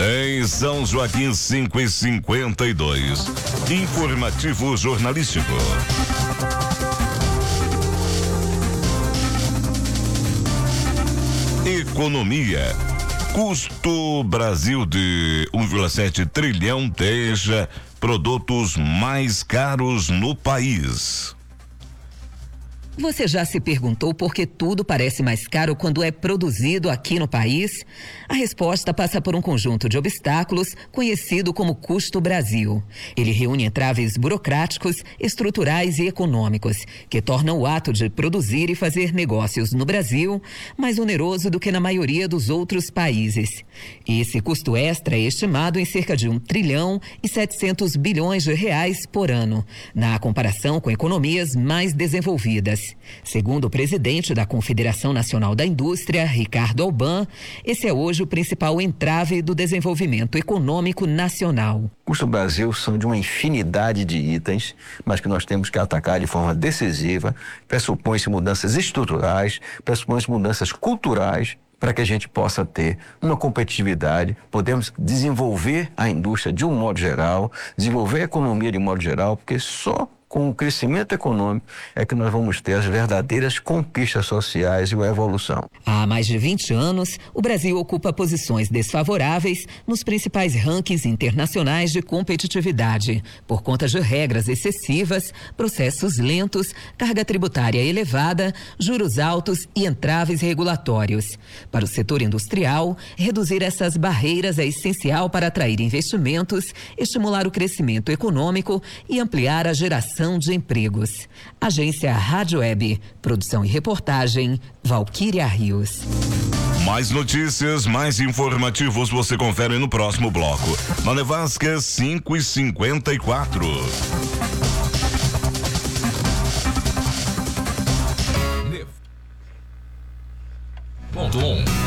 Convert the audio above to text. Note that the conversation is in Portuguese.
Em São Joaquim, 5h52. Informativo jornalístico. Economia. Custo Brasil de 1,7 trilhão deixa produtos mais caros no país. Você já se perguntou por que tudo parece mais caro quando é produzido aqui no país? A resposta passa por um conjunto de obstáculos conhecido como Custo Brasil. Ele reúne entraves burocráticos, estruturais e econômicos, que tornam o ato de produzir e fazer negócios no Brasil mais oneroso do que na maioria dos outros países. Esse custo extra é estimado em cerca de 1 trilhão e 700 bilhões de reais por ano, na comparação com economias mais desenvolvidas. Segundo o presidente da Confederação Nacional da Indústria, Ricardo Alban, esse é hoje o principal entrave do desenvolvimento econômico nacional. Custo Brasil são de uma infinidade de itens, mas que nós temos que atacar de forma decisiva. Pressupõe-se mudanças estruturais, pressupõe-se mudanças culturais, para que a gente possa ter uma competitividade, podemos desenvolver a indústria de um modo geral, desenvolver a economia de um modo geral, porque só com o crescimento econômico é que nós vamos ter as verdadeiras conquistas sociais e a evolução. Há mais de 20 anos, o Brasil ocupa posições desfavoráveis nos principais rankings internacionais de competitividade, por conta de regras excessivas, processos lentos, carga tributária elevada, juros altos e entraves regulatórios. Para o setor industrial, reduzir essas barreiras é essencial para atrair investimentos, estimular o crescimento econômico e ampliar a geração de empregos. Agência Rádio Web, produção e reportagem, Valquíria Rios. Mais notícias, mais informativos você confere no próximo bloco. Na Nevasca, 5h54. Ponto 1.